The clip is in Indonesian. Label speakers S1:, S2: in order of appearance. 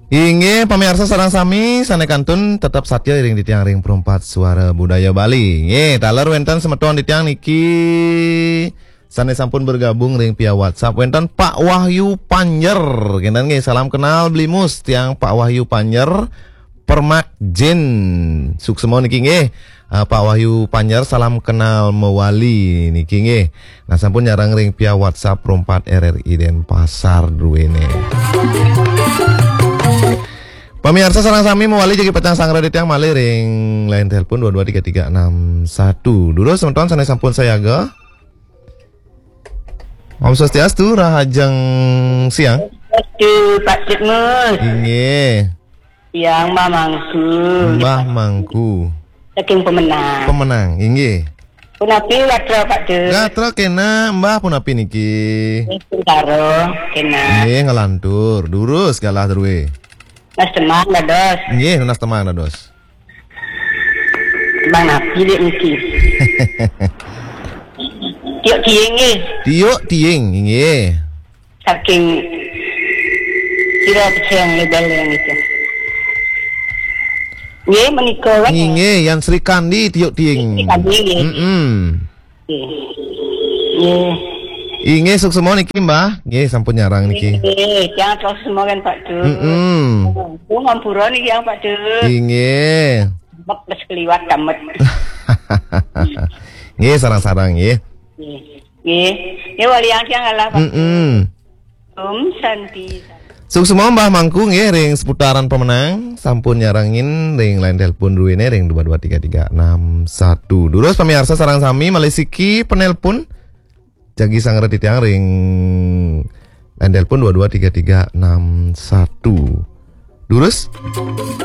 S1: Inge pamirsa sareng sami sanekantun tetap satya ring di tiang ring perempat suara budaya Bali. Nggih, taler wenten semeton di tiang niki sane sampun bergabung ring via WhatsApp wenten Pak Wahyu Panjer. Kinten nggih salam kenal blimus tiang Pak Wahyu Panjer Permak Jin. Suksemo niki nggih. Pak Wahyu Panjer salam kenal mewali niki nggih. Nah sampun nyarang ring via WhatsApp perempat RRI Denpasar duwene. Pemirsa sareng sami mewali jadi petang sang radio tiang malih ring line telepon 223361. Dulu sementon sanes sampun sayaga. Om Swastiastu rahajeng siang.
S2: Aduh, Pak Cikmus.
S1: Inge.
S2: Yang mamangku.
S1: Mbah Mangku.
S2: Saking pemenang.
S1: Pemenang, inge.
S2: Punapi wadra Pak De.
S1: Gatra kena Mbah punapi niki.
S2: Karo kena.
S1: Nggih ngelantur, durus galah terwe.
S2: Mas teman dados.
S1: Nggih, nunas temang dados.
S2: Mana pilih mungkin. Tiok tienge.
S1: Tiuk tiing, nggih.
S2: Saking kira yang lebar yang itu. Nggih menika wae.
S1: Nggih, Yan Sri Kandi tiuk tiing.
S2: Kami nggih. Nggih.
S1: Inge suksemo niki Mbah. Nggih sampun nyarang niki.
S2: Nggih, jangan terus semoga Pak De. Ku ngampura niki yang Pak De.
S1: Inge.
S2: Bak wis kliwat tamet.
S1: Nggih sarang-sarang nggih.
S2: Nggih. Ya wali yang ngalah Pak. Santi.
S1: Suksemo Mbah Mangku nggih ring seputaran pemenang sampun nyarangin ring line telepon duwene ring 223361. Durus pamirsa sareng sami malih siki penelpon jagi sang redit yang ring line telepon 223361. Durus